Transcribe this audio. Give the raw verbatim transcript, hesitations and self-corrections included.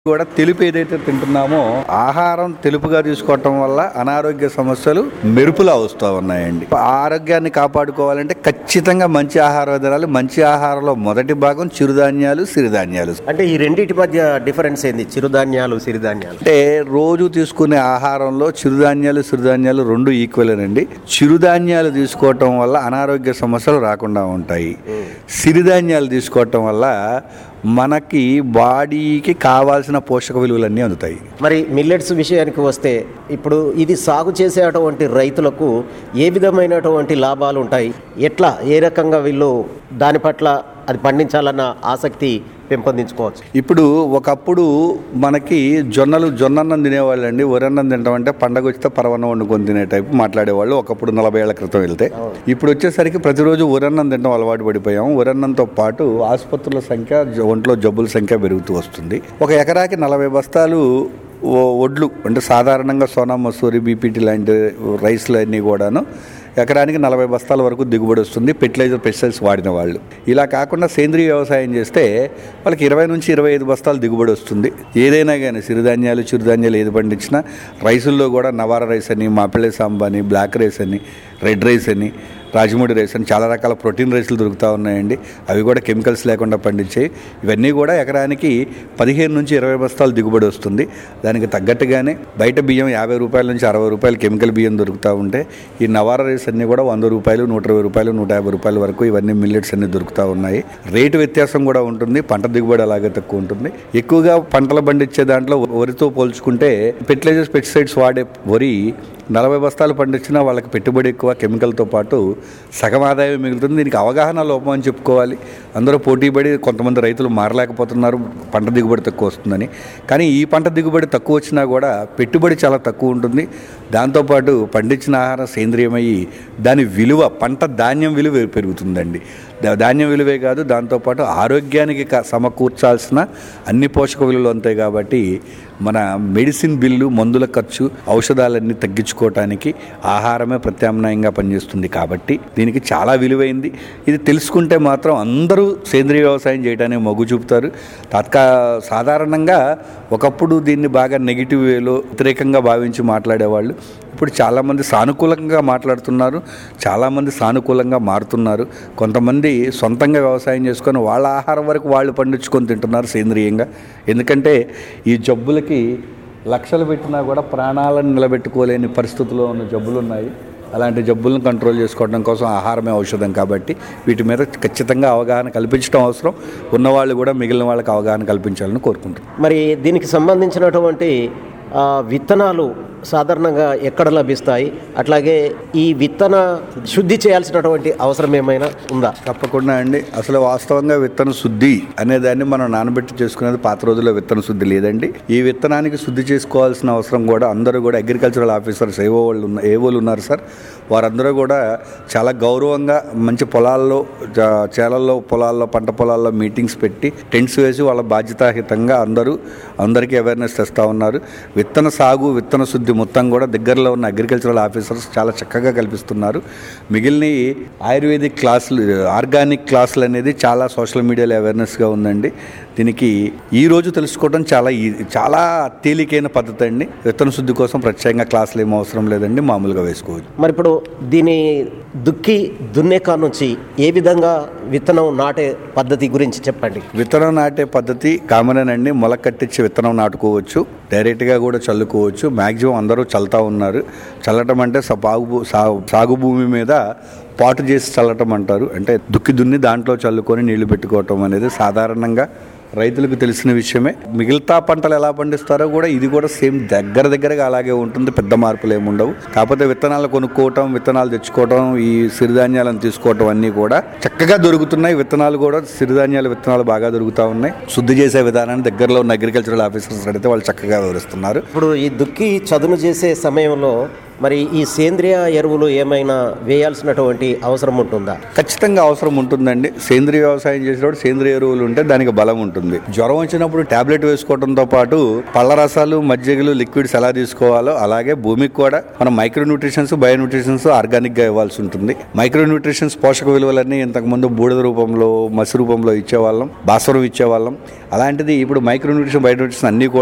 కూడా తెలుపు ఏదైతే తింటున్నామో ఆహారం తెలుపుగా తీసుకోవటం వల్ల అనారోగ్య సమస్యలు మెరుపులా వస్తూ ఉన్నాయండి. ఆరోగ్యాన్ని కాపాడుకోవాలంటే ఖచ్చితంగా మంచి ఆహారం తినాలి. మంచి ఆహారంలో మొదటి భాగం చిరుధాన్యాలు, సిరిధాన్యాలు. అంటే ఈ రెండింటి మధ్య డిఫరెన్స్ ఏంది? చిరుధాన్యాలు, సిరిధాన్యాలు అంటే రోజు తీసుకునే ఆహారంలో చిరుధాన్యాలు, సిరిధాన్యాలు రెండు ఈక్వలేనండి. చిరుధాన్యాలు తీసుకోవటం వల్ల అనారోగ్య సమస్యలు రాకుండా ఉంటాయి. సిరిధాన్యాలు తీసుకోవటం వల్ల మనకి బాడీకి కావాల్సిన పోషక విలువలన్నీ అందుతాయి. మరి మిల్లెట్స్ విషయానికి వస్తే ఇప్పుడు ఇది సాగు చేసేటువంటి రైతులకు ఏ విధమైనటువంటి లాభాలు ఉంటాయి? ఎట్లా ఏ రకంగా వీళ్ళు దాని పట్ల అది పండించాలన్న ఆసక్తి పెంపొందించుకోవచ్చు? ఇప్పుడు ఒకప్పుడు మనకి జొన్నలు జొన్నన్నం తినేవాళ్ళు అండి. వరన్నం తింటామంటే పండగ వచ్చితే పరవన్నం వండుకొని తినే టైపు మాట్లాడేవాళ్ళు ఒకప్పుడు నలభై ఏళ్ల క్రితం వెళ్తే. ఇప్పుడు వచ్చేసరికి ప్రతిరోజు వరన్నం తినడం అలవాటు పడిపోయాం. వరన్నంతో పాటు ఆసుపత్రుల సంఖ్య, ఒంట్లో జబ్బుల సంఖ్య పెరుగుతూ వస్తుంది. ఒక ఎకరాకి నలభై బస్తాలు ఒడ్లు అంటే సాధారణంగా సోనా మసూరి, బీపీటీ లాంటి రైస్లు అన్నీ కూడాను ఎకరానికి నలభై బస్తాల వరకు దిగుబడి వస్తుంది, ఫెర్టిలైజర్ పెస్టిసైడ్స్ వాడిన వాళ్ళు. ఇలా కాకుండా సేంద్రీయ వ్యవసాయం చేస్తే వాళ్ళకి ఇరవై నుంచి ఇరవై ఐదు బస్తాలు దిగుబడి వస్తుంది. ఏదైనా కానీ సిరిధాన్యాలు, చిరుధాన్యాలు ఏది పండించినా రైసుల్లో కూడా నవారా రైస్ అని, మాపిళ్ళ సాంబా అని, బ్లాక్ రైస్ అని, రెడ్ రైస్ అని, రాజమూడి రైస్ అని చాలా రకాల ప్రోటీన్ రైస్లు దొరుకుతూ ఉన్నాయండి. అవి కూడా కెమికల్స్ లేకుండా పండించాయి. ఇవన్నీ కూడా ఎకరానికి పదిహేను నుంచి ఇరవై బస్తాలు దిగుబడి వస్తుంది. దానికి తగ్గట్టుగానే బయట బియ్యం యాభై రూపాయల నుంచి అరవై రూపాయలు కెమికల్ బియ్యం దొరుకుతూ ఉంటే ఈ నవారా రైస్ అన్నీ కూడా వంద రూపాయలు, నూట ఇరవై రూపాయలు, నూట యాభై రూపాయల వరకు ఇవన్నీ మిల్లెట్స్ అన్నీ దొరుకుతూ ఉన్నాయి. రేటు వ్యత్యాసం కూడా ఉంటుంది. పంట దిగుబడి అలాగే తక్కువ ఉంటుంది. ఎక్కువగా పంటలు పండించే దాంట్లో వరితో పోల్చుకుంటే ఫెర్టిలైజర్స్ పెస్టిసైడ్స్ వాడే వరి నలభై బస్తాలు పండించినా వాళ్ళకి పెట్టుబడి ఎక్కువ, కెమికల్తో పాటు సగం ఆదాయం మిగులుతుంది. దీనికి అవగాహన లోపం అని చెప్పుకోవాలి. అందరూ పోటీపడి కొంతమంది రైతులు మారలేకపోతున్నారు, పంట దిగుబడి తక్కువ వస్తుందని. కానీ ఈ పంట దిగుబడి తక్కువ వచ్చినా కూడా పెట్టుబడి చాలా తక్కువ ఉంటుంది. దాంతోపాటు పండించిన ఆహారం సేంద్రియమయ్యి దాని విలువ, పంట ధాన్యం విలువ పెరుగుతుందండి. ధాన్యం విలువే కాదు, దాంతోపాటు ఆరోగ్యానికి సమకూర్చాల్సిన అన్ని పోషక విలువలు ఉంటాయి. కాబట్టి మన మెడిసిన్ బిల్లు, మందుల ఖర్చు, ఔషధాలన్నీ తగ్గించుకోవటానికి ఆహారమే ప్రత్యామ్నాయంగా పనిచేస్తుంది. కాబట్టి దీనికి చాలా విలువైంది. ఇది తెలుసుకుంటే మాత్రం అందరూ సేంద్రీయ వ్యవసాయం చేయడానికి మొగ్గు చూపుతారు. తత్కా సాధారణంగా ఒకప్పుడు దీన్ని బాగా నెగిటివ్ వేలో వ్యతిరేకంగా భావించి మాట్లాడేవాళ్ళు ఇప్పుడు చాలామంది సానుకూలంగా మాట్లాడుతున్నారు, చాలామంది సానుకూలంగా మారుతున్నారు. కొంతమంది సొంతంగా వ్యవసాయం చేసుకొని వాళ్ళ ఆహారం వరకు వాళ్ళు పండించుకొని తింటున్నారు సేంద్రీయంగా. ఎందుకంటే ఈ జబ్బులకి లక్షలు పెట్టినా కూడా ప్రాణాలను నిలబెట్టుకోలేని పరిస్థితుల్లో ఉన్న జబ్బులు ఉన్నాయి. అలాంటి జబ్బులను కంట్రోల్ చేసుకోవడం కోసం ఆహారమే ఔషధం. కాబట్టి వీటి మీద ఖచ్చితంగా అవగాహన కల్పించడం అవసరం. ఉన్నవాళ్ళు కూడా మిగిలిన వాళ్ళకి అవగాహన కల్పించాలని కోరుకుంటున్నాం. మరి దీనికి సంబంధించినటువంటి విత్తనాలు సాధారణంగా ఎక్కడ లభిస్తాయి? అట్లాగే ఈ విత్తన శుద్ధి చేయాల్సినటువంటి అవసరం ఏమైనా ఉందా? తప్పకుండా అండి. అసలు వాస్తవంగా విత్తన శుద్ధి అనేదాన్ని మనం నానబెట్టి చేసుకునేది పాత రోజుల్లో విత్తన శుద్ధి లేదండి. ఈ విత్తనానికి శుద్ధి చేసుకోవాల్సిన అవసరం కూడా అందరూ కూడా అగ్రికల్చరల్ ఆఫీసర్స్ ఏవో వాళ్ళు ఉన్న ఏవోలు ఉన్నారు సార్, వారందరూ కూడా చాలా గౌరవంగా మంచి పొలాల్లో, చేలల్లో, పొలాల్లో, పంట పొలాల్లో మీటింగ్స్ పెట్టి టెంట్స్ వేసి వాళ్ళ బాధ్యతాహితంగా అందరూ అందరికీ అవేర్నెస్ తెస్తూ ఉన్నారు. విత్తన సాగు, విత్తన శుద్ధి మొత్తం కూడా దగ్గరలో ఉన్న అగ్రికల్చరల్ ఆఫీసర్స్ చాలా చక్కగా కల్పిస్తున్నారు. మిగిలిన ఆయుర్వేదిక్ క్లాసులు, ఆర్గానిక్ క్లాసులు అనేది చాలా సోషల్ మీడియాలో అవేర్నెస్గా ఉందండి. దీనికి ఈ రోజు తెలుసుకోవడం చాలా చాలా తేలికైన పద్ధతి అండి. విత్తన శుద్ధి కోసం ప్రత్యేకంగా క్లాసులు ఏం అవసరం లేదండి, మామూలుగా వేసుకోవచ్చు. మరి ఇప్పుడు దీని దుక్కి దున్నేకా నుంచి ఏ విధంగా విత్తనం నాటే పద్ధతి గురించి చెప్పండి. విత్తనం నాటే పద్ధతి కామన్ అండి. మొల కట్టించి విత్తనం నాటుకోవచ్చు, డైరెక్ట్గా కూడా చల్లుకోవచ్చు. మ్యాక్సిమం అందరూ చల్లుతూ ఉన్నారు. చల్లటం అంటే సాగు సాగు భూమి మీద పాటు చేసి చల్లటం అంటారు. అంటే దుక్కి దున్ని దాంట్లో చల్లుకొని నీళ్లు పెట్టుకోవటం అనేది సాధారణంగా రైతులకు తెలిసిన విషయమే. మిగతా పంటలు ఎలా పండిస్తారో కూడా ఇది కూడా సేమ్ దగ్గర దగ్గరగా అలాగే ఉంటుంది. పెద్ద మార్పులు ఏమి ఉండవు. కాకపోతే విత్తనాలు కొనుక్కోవటం, విత్తనాలు తెచ్చుకోవటం, ఈ సిరిధాన్యాలను తీసుకోవటం అన్నీ కూడా చక్కగా దొరుకుతున్నాయి. విత్తనాలు కూడా సిరిధాన్యాల విత్తనాలు బాగా దొరుకుతూ ఉన్నాయి. శుద్ధి చేసే విధానాన్ని దగ్గరలో ఉన్న అగ్రికల్చరల్ ఆఫీసర్స్ అడిగితే వాళ్ళు చక్కగా వివరిస్తున్నారు. ఇప్పుడు ఈ దుక్కి చదును చేసే సమయంలో మరి ఈ సేంద్రియ ఎరువులు ఏమైనా వేయాల్సినటువంటి అవసరం ఉంటుందా? ఖచ్చితంగా అవసరం ఉంటుందండి. సేంద్రియ వ్యవసాయం చేసేటప్పుడు సేంద్రియ ఎరువులు ఉంటే దానికి బలం ఉంటుంది. జ్వరం వచ్చినప్పుడు టాబ్లెట్ వేసుకోవడంతో పాటు పళ్ళ రసాలు, మజ్జిగలు, లిక్విడ్స్ ఎలా తీసుకోవాలో అలాగే భూమికి కూడా మనం micro nutritions, bio nutritions organic గా ఇవ్వాల్సి ఉంటుంది. మైక్రో న్యూట్రిషన్స్ పోషక విలువలన్నీ ఇంతకుముందు బూడిద రూపంలో, మసి రూపంలో ఇచ్చేవాళ్ళం, భాస్వరం ఇచ్చేవాళ్ళం. అలాంటిది ఇప్పుడు మైక్రో న్యూట్రిషన్, బయో న్యూట్రిషన్ అన్ని కూడా